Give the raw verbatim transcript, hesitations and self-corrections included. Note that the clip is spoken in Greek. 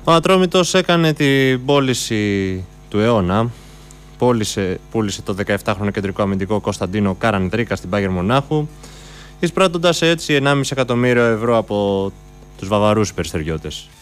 Ο Ατρόμητος έκανε την πώληση του αιώνα. Πώλησε, πούλησε το δεκαεφτάχρονο κεντρικό αμυντικό Κωνσταντίνο Καρανδρίκα στην Bayern Μονάχου, εισπράττοντας έτσι ενάμιση εκατομμύριο ευρώ από τους Βαβαρούς περιστεριώτες.